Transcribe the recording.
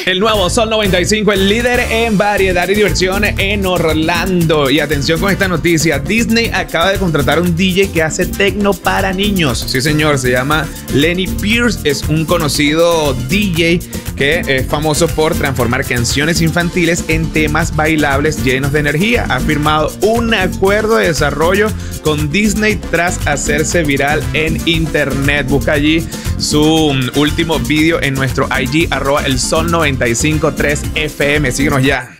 El nuevo Sol 95, el líder en variedad y diversión en Orlando. Y atención con esta noticia, Disney acaba de contratar a un DJ que hace techno para niños. Sí señor, se llama Lenny Pierce, es un conocido DJ que es famoso por transformar canciones infantiles en temas bailables llenos de energía. Ha firmado un acuerdo de desarrollo con Disney tras hacerse viral en internet. Busca allí su último vídeo en nuestro IG, @elsol953fm. Síguenos ya.